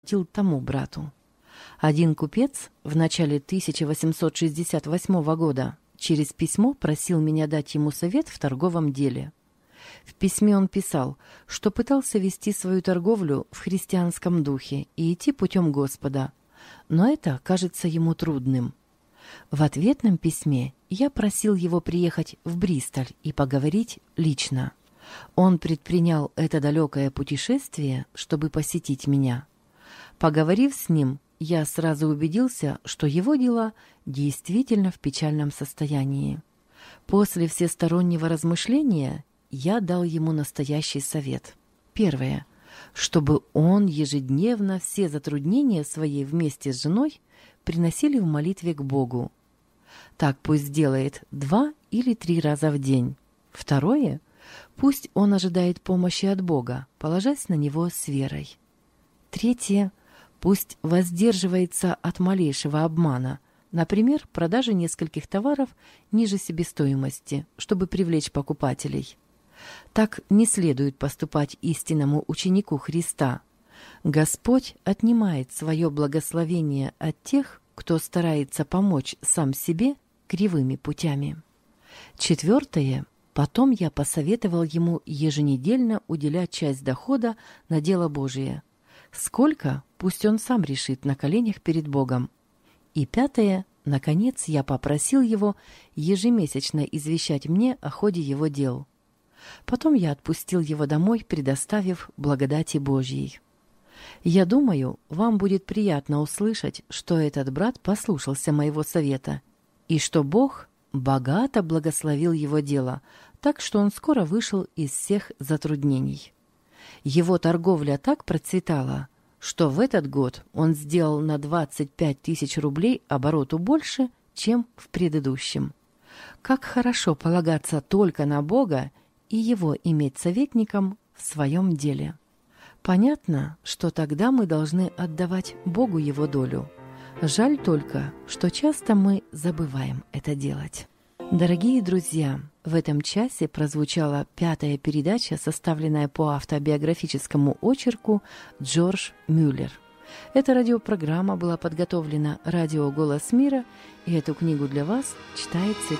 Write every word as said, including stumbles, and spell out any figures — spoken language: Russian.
платил тому брату. Один купец в начале тысяча восемьсот шестьдесят восьмого года через письмо просил меня дать ему совет в торговом деле. В письме он писал, что пытался вести свою торговлю в христианском духе и идти путем Господа, но это кажется ему трудным. В ответном письме я просил его приехать в Бристоль и поговорить лично. Он предпринял это далекое путешествие, чтобы посетить меня. Поговорив с ним, я сразу убедился, что его дела действительно в печальном состоянии. После всестороннего размышления я дал ему настоящий совет. Первое. Чтобы он ежедневно все затруднения свои вместе с женой приносили в молитве к Богу. Так пусть делает два или три раза в день. Второе. Пусть он ожидает помощи от Бога, положась на Него с верой. Третье. Пусть воздерживается от малейшего обмана, например, продажи нескольких товаров ниже себестоимости, чтобы привлечь покупателей. Так не следует поступать истинному ученику Христа. Господь отнимает свое благословение от тех, кто старается помочь сам себе кривыми путями. Четвертое. Потом я посоветовал ему еженедельно уделять часть дохода на дело Божие. Сколько, пусть он сам решит на коленях перед Богом. И пятое. Наконец, я попросил его ежемесячно извещать мне о ходе его дел. Потом я отпустил его домой, предоставив благодати Божьей. Я думаю, вам будет приятно услышать, что этот брат послушался моего совета, и что Бог богато благословил его дело, так что он скоро вышел из всех затруднений. Его торговля так процветала, что в этот год он сделал на двадцать пять тысяч рублей обороту больше, чем в предыдущем. Как хорошо полагаться только на Бога и Его иметь советником в своем деле. Понятно, что тогда мы должны отдавать Богу Его долю. Жаль только, что часто мы забываем это делать. Дорогие друзья, в этом часе прозвучала пятая передача, составленная по автобиографическому очерку Джордж Мюллер. Эта радиопрограмма была подготовлена радио «Голос мира», и эту книгу для вас читает Светлана.